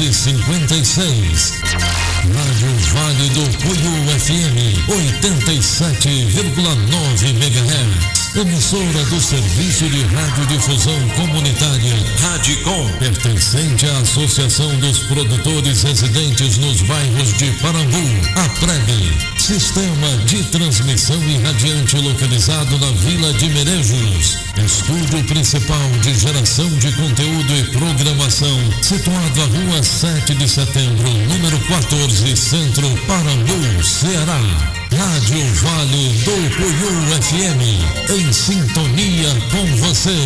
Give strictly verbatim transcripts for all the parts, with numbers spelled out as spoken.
e cinquenta e seis. Rádio Vale do Puiú F M oitenta e sete vírgula nove megahertz. Emissora do Serviço de Radiodifusão Comunitária Radicom, pertencente à Associação dos Produtores Residentes nos Bairros de Parambu, a PREB. Sistema de transmissão irradiante localizado na Vila de Merejos. Estúdio principal de geração de conteúdo e programação, situado à Rua sete de setembro, número quatorze, Centro, Parambu, Ceará. Rádio Vale do Puiú F M, em sintonia com você.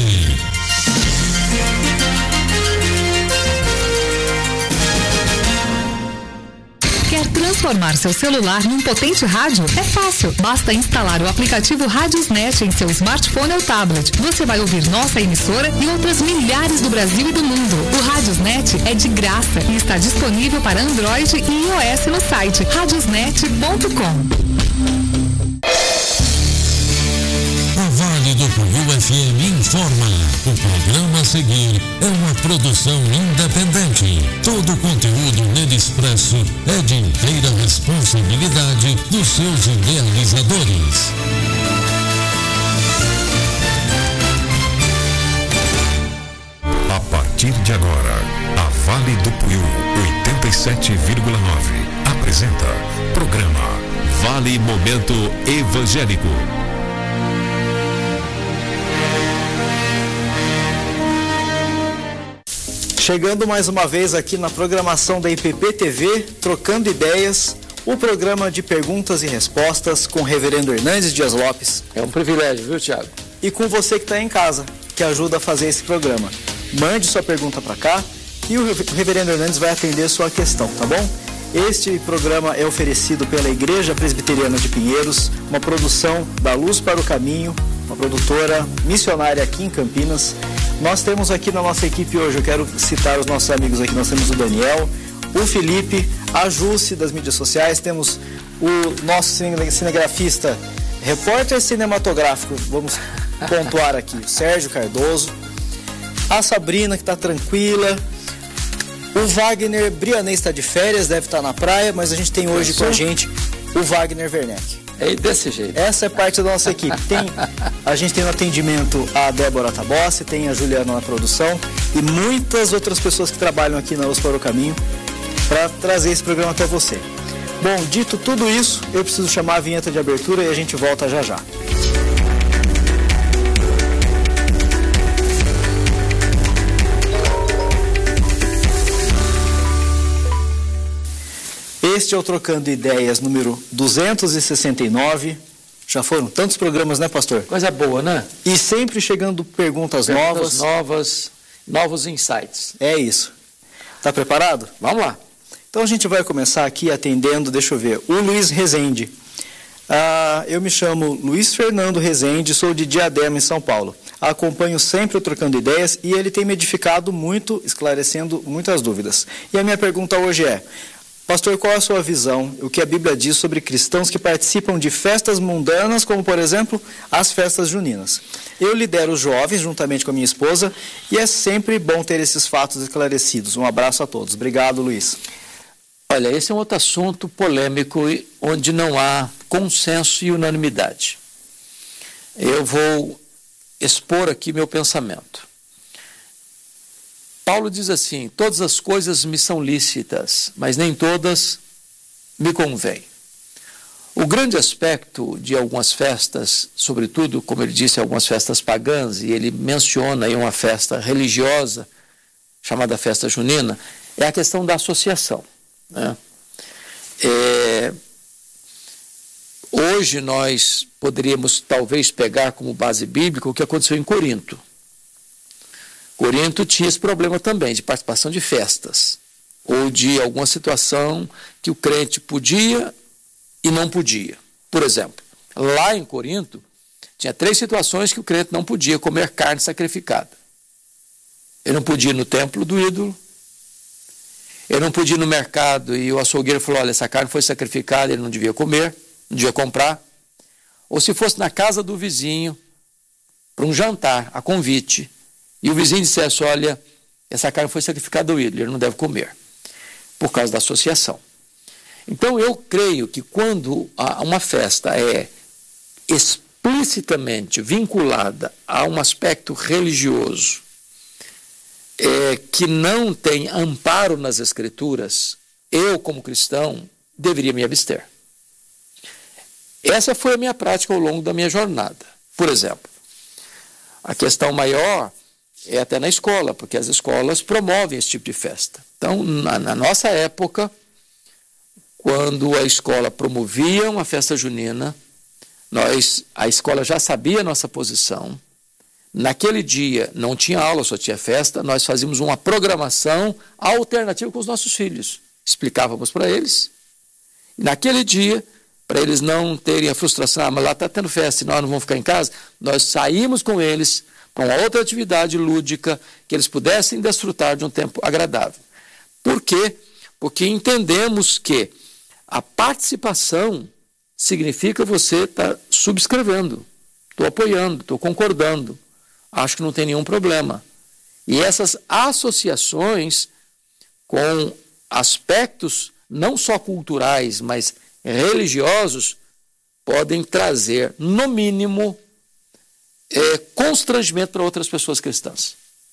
Quer transformar seu celular num potente rádio? É fácil. Basta instalar o aplicativo Radiosnet em seu smartphone ou tablet. Você vai ouvir nossa emissora e outras milhares do Brasil e do mundo. O Radiosnet é de graça e está disponível para Android e iOS no site radiosnet ponto com. A Vale do Puiú F M informa. O programa a seguir é uma produção independente. Todo o conteúdo nele expresso é de inteira responsabilidade dos seus idealizadores. A partir de agora, a Vale do Puiú oitenta e sete vírgula nove apresenta programa Vale Momento Evangélico. Chegando mais uma vez aqui na programação da I P P T V, Trocando Ideias, o programa de perguntas e respostas com o reverendo Hernandes Dias Lopes. É um privilégio, viu, Tiago? E com você que está em casa, que ajuda a fazer esse programa. Mande sua pergunta para cá e o reverendo Hernandes vai atender sua questão, tá bom? Este programa é oferecido pela Igreja Presbiteriana de Pinheiros, uma produção da Luz para o Caminho, uma produtora missionária aqui em Campinas. Nós temos aqui na nossa equipe hoje, eu quero citar os nossos amigos aqui, nós temos o Daniel, o Felipe, a Jússi das mídias sociais, temos o nosso cinegrafista, repórter cinematográfico, vamos pontuar aqui, o Sérgio Cardoso, a Sabrina que está tranquila, o Wagner Brianê está de férias, deve estar na praia, mas a gente tem hoje com a gente o Wagner Werneck. É desse jeito. Essa é parte da nossa equipe. Tem, a gente tem no atendimento a Débora Tabossi, tem a Juliana na produção e muitas outras pessoas que trabalham aqui na Luz para o Caminho para trazer esse programa até você. Bom, dito tudo isso, eu preciso chamar a vinheta de abertura e a gente volta já já. Este é o Trocando Ideias número duzentos e sessenta e nove. Já foram tantos programas, né, pastor? Coisa boa, né? E sempre chegando perguntas, perguntas novas. novas, novos insights. É isso. Tá preparado? Vamos lá. Então a gente vai começar aqui atendendo, deixa eu ver, o Luiz Rezende. Ah, eu me chamo Luiz Fernando Rezende, sou de Diadema, em São Paulo. Acompanho sempre o Trocando Ideias e ele tem me edificado muito, esclarecendo muitas dúvidas. E a minha pergunta hoje é: pastor, qual é a sua visão, o que a Bíblia diz sobre cristãos que participam de festas mundanas, como, por exemplo, as festas juninas? Eu lidero os jovens, juntamente com a minha esposa, e é sempre bom ter esses fatos esclarecidos. Um abraço a todos. Obrigado, Luiz. Olha, esse é um outro assunto polêmico, onde não há consenso e unanimidade. Eu vou expor aqui meu pensamento. Paulo diz assim: todas as coisas me são lícitas, mas nem todas me convêm. O grande aspecto de algumas festas, sobretudo, como ele disse, algumas festas pagãs, e ele menciona aí uma festa religiosa, chamada festa junina, é a questão da associação, né? É... Hoje nós poderíamos talvez pegar como base bíblica o que aconteceu em Corinto. Corinto tinha esse problema também de participação de festas, ou de alguma situação que o crente podia e não podia. Por exemplo, lá em Corinto, tinha três situações que o crente não podia comer carne sacrificada. Ele não podia ir no templo do ídolo, ele não podia ir no mercado e o açougueiro falou: olha, essa carne foi sacrificada, ele não devia comer, não devia comprar. Ou se fosse na casa do vizinho, para um jantar, a convite, e o vizinho dissesse: olha, essa carne foi sacrificada ao ídolo, ele não deve comer. por causa da associação. Então, eu creio que quando uma festa é explicitamente vinculada a um aspecto religioso, é, que não tem amparo nas Escrituras, eu, como cristão, deveria me abster. Essa foi a minha prática ao longo da minha jornada. Por exemplo, a questão maior é até na escola, porque as escolas promovem esse tipo de festa. Então, na, na nossa época, quando a escola promovia uma festa junina, nós, a escola já sabia a nossa posição. Naquele dia não tinha aula, só tinha festa, nós fazíamos uma programação alternativa com os nossos filhos. Explicávamos para eles. E naquele dia, para eles não terem a frustração, ah, mas lá está tendo festa e nós não vamos ficar em casa, nós saímos com eles para uma outra atividade lúdica, que eles pudessem desfrutar de um tempo agradável. Por quê? Porque entendemos que a participação significa você estar subscrevendo, estou apoiando, estou concordando, acho que não tem nenhum problema. E essas associações com aspectos não só culturais, mas religiosos, podem trazer, no mínimo, é, constrangimento para outras pessoas cristãs.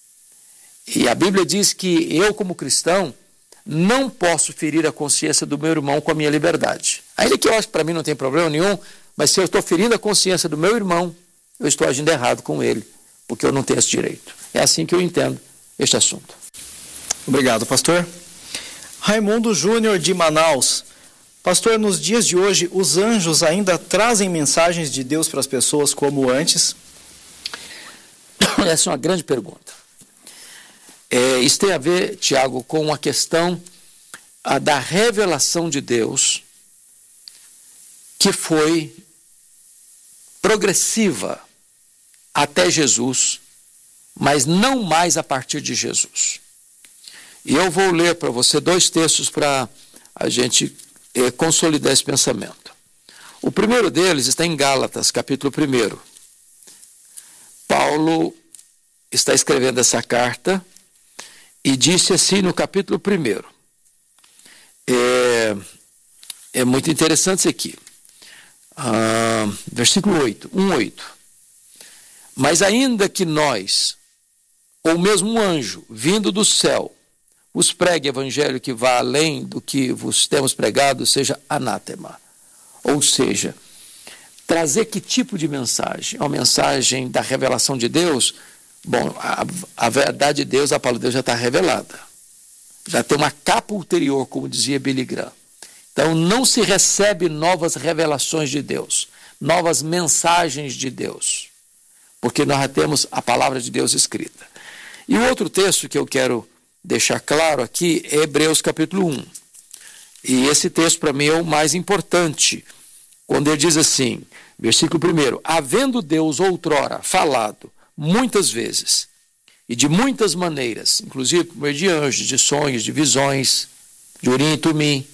E a Bíblia diz que eu, como cristão, não posso ferir a consciência do meu irmão com a minha liberdade. Ainda que eu acho que para mim não tem problema nenhum, mas se eu estou ferindo a consciência do meu irmão, eu estou agindo errado com ele, porque eu não tenho esse direito. É assim que eu entendo este assunto. Obrigado, pastor. Raimundo Júnior, de Manaus. Pastor, nos dias de hoje, os anjos ainda trazem mensagens de Deus para as pessoas como antes? Essa é uma grande pergunta. É, isso tem a ver, Tiago, com a questão a, da revelação de Deus, que foi progressiva até Jesus, mas não mais a partir de Jesus. E eu vou ler para você dois textos para a gente é, consolidar esse pensamento. O primeiro deles está em Gálatas, capítulo primeiro. Paulo está escrevendo essa carta e disse assim no capítulo primeiro. É, é muito interessante isso aqui. Ah, versículo oito, um, oito. Mas ainda que nós, ou mesmo um anjo, vindo do céu, vos pregue evangelho que vá além do que vos temos pregado, seja anátema. Ou seja, trazer que tipo de mensagem? Uma mensagem da revelação de Deus? Bom, a, a verdade de Deus, a palavra de Deus já está revelada. Já tem uma capa ulterior, como dizia Billy Graham. Então, não se recebe novas revelações de Deus, novas mensagens de Deus, porque nós já temos a palavra de Deus escrita. E o outro texto que eu quero deixar claro aqui é Hebreus capítulo um. E esse texto para mim é o mais importante, quando ele diz assim, versículo primeiro, havendo Deus outrora falado muitas vezes e de muitas maneiras, inclusive por meio de anjos, de sonhos, de visões, de Urim e Tumim,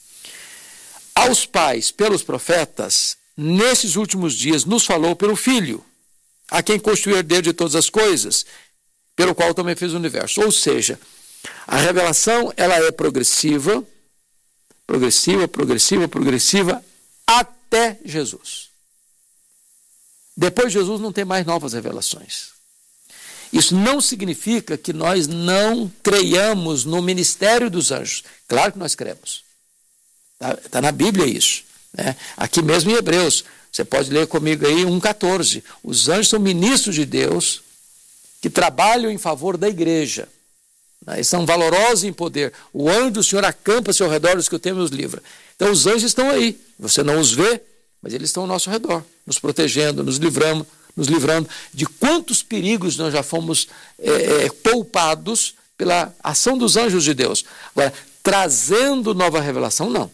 aos pais pelos profetas, nesses últimos dias nos falou pelo Filho, a quem constituiu herdeiro de todas as coisas, pelo qual também fez o universo. Ou seja, a revelação ela é progressiva, progressiva, progressiva, progressiva, até Jesus. Depois de Jesus não tem mais novas revelações. Isso não significa que nós não creiamos no ministério dos anjos. Claro que nós cremos. Está tá na Bíblia isso. Né? Aqui mesmo em Hebreus, você pode ler comigo aí um catorze. Os anjos são ministros de Deus que trabalham em favor da igreja. Eles são valorosos em poder. O anjo do Senhor acampa-se ao redor dos que o temem e os livra. Então os anjos estão aí. Você não os vê, mas eles estão ao nosso redor, nos protegendo, nos livrando, nos livrando de quantos perigos nós já fomos é, é, poupados pela ação dos anjos de Deus. Agora, trazendo nova revelação, não.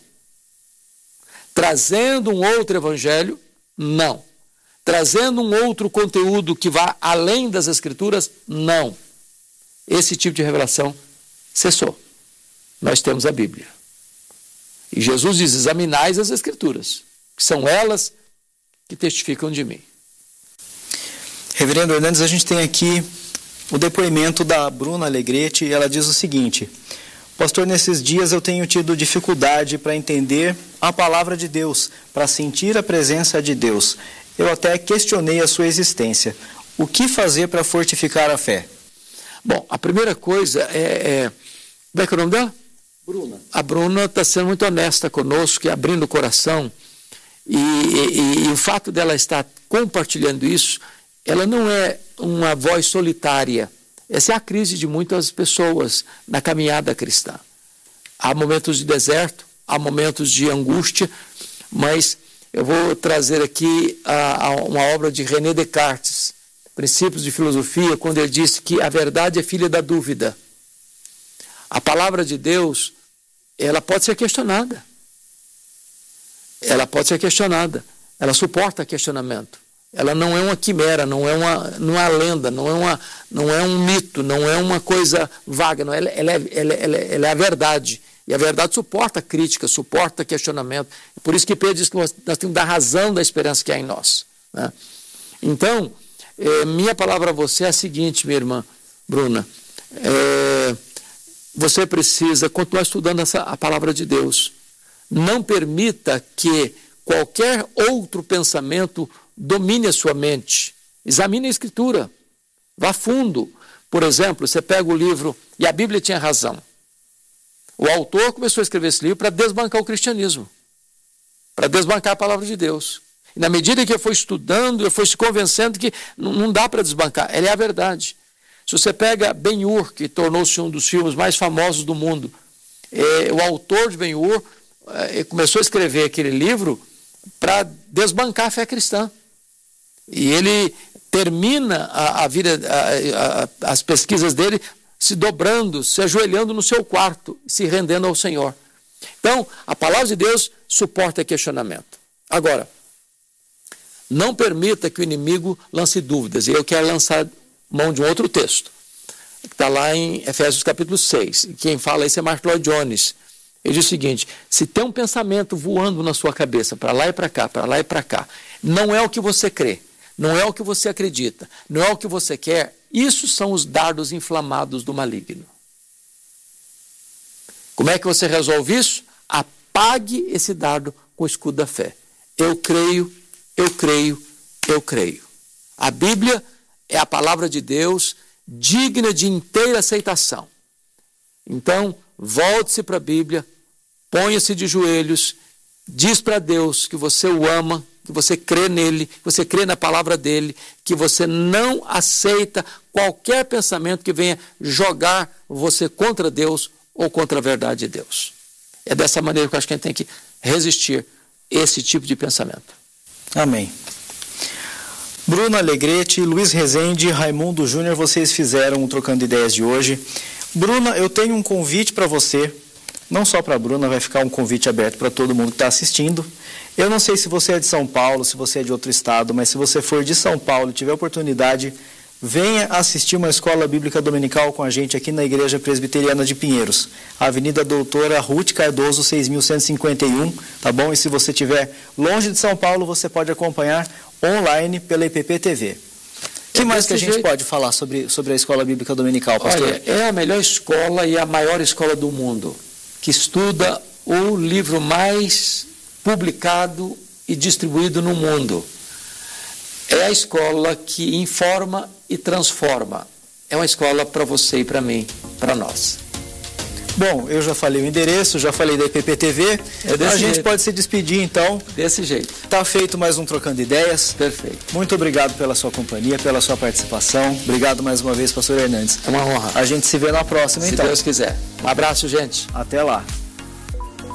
Trazendo um outro evangelho, não. Trazendo um outro conteúdo que vá além das Escrituras, não. Esse tipo de revelação cessou. Nós temos a Bíblia. E Jesus diz, examinais as Escrituras, que são elas que testificam de mim. Reverendo Hernandes, a gente tem aqui o depoimento da Bruna Alegrete, e ela diz o seguinte: Pastor, nesses dias eu tenho tido dificuldade para entender a palavra de Deus, para sentir a presença de Deus. Eu até questionei a sua existência. O que fazer para fortificar a fé? Bom, a primeira coisa é... é... Como é que é o nome dela? Bruna. A Bruna está sendo muito honesta conosco, abrindo o coração. E, e, e o fato dela estar compartilhando isso, ela não é uma voz solitária. Essa é a crise de muitas pessoas na caminhada cristã. Há momentos de deserto, há momentos de angústia, mas eu vou trazer aqui a, a uma obra de René Descartes, Princípios de Filosofia, quando ele disse que a verdade é filha da dúvida. A palavra de Deus, ela pode ser questionada. Ela pode ser questionada. Ela suporta questionamento. Ela não é uma quimera, não é uma, não é uma lenda, não é, uma, não é um mito, não é uma coisa vaga. Não, ela, ela, é, ela, ela, ela é a verdade. E a verdade suporta crítica, suporta questionamento. Por isso que Pedro diz que nós, nós temos que dar razão da esperança que há em nós. Né? Então, é, minha palavra a você é a seguinte, minha irmã Bruna. É, você precisa continuar estudando essa, a palavra de Deus. Não permita que qualquer outro pensamento domine a sua mente. Examine a Escritura. Vá fundo. Por exemplo, você pega o livro, e a Bíblia tinha razão. O autor começou a escrever esse livro para desbancar o cristianismo. Para desbancar a palavra de Deus. E na medida que eu fui estudando, eu fui se convencendo que não, não dá para desbancar. Ela é a verdade. Se você pega Ben-Hur, que tornou-se um dos filmes mais famosos do mundo, é, o autor de Ben-Hur é, começou a escrever aquele livro para desbancar a fé cristã. E ele termina a, a vida, a, a, as pesquisas dele se dobrando, se ajoelhando no seu quarto, se rendendo ao Senhor. Então, a palavra de Deus suporta questionamento. Agora, não permita que o inimigo lance dúvidas. E eu quero lançar mão de um outro texto, que está lá em Efésios capítulo seis. E quem fala isso é Mark Lloyd Jones. Ele diz o seguinte: se tem um pensamento voando na sua cabeça, para lá e para cá, para lá e para cá, não é o que você crê, não é o que você acredita, não é o que você quer, isso são os dardos inflamados do maligno. Como é que você resolve isso? Apague esse dardo com o escudo da fé. Eu creio, eu creio, eu creio. A Bíblia é a palavra de Deus, digna de inteira aceitação. Então, volte-se para a Bíblia, ponha-se de joelhos, diz para Deus que você o ama, que você crê nele, que você crê na palavra dele, que você não aceita qualquer pensamento que venha jogar você contra Deus ou contra a verdade de Deus. É dessa maneira que eu acho que a gente tem que resistir a esse tipo de pensamento. Amém. Bruno Alegrete, Luiz Rezende, Raimundo Júnior, vocês fizeram um Trocando Ideias de hoje. Bruna, eu tenho um convite para você, não só para a Bruna, vai ficar um convite aberto para todo mundo que está assistindo. Eu não sei se você é de São Paulo, se você é de outro estado, mas se você for de São Paulo e tiver oportunidade, venha assistir uma escola bíblica dominical com a gente aqui na Igreja Presbiteriana de Pinheiros, Avenida Doutora Ruth Cardoso, seis mil cento e cinquenta e um, tá bom? E se você estiver longe de São Paulo, você pode acompanhar online pela I P P T V. O que mais que a gente jeito... pode falar sobre, sobre a escola bíblica dominical, pastor? Olha, é a melhor escola e a maior escola do mundo, que estuda o livro mais publicado e distribuído no mundo. É a escola que informa e transforma. É uma escola para você e para mim, para nós. Bom, eu já falei o endereço, já falei da I P P T V. É a gente jeito. Pode se despedir, então. Desse jeito. Tá feito mais um Trocando Ideias. Perfeito. Muito obrigado pela sua companhia, pela sua participação. Obrigado mais uma vez, pastor Hernandes. É uma honra. A gente se vê na próxima, se então. Se Deus quiser. Um abraço, gente. Até lá.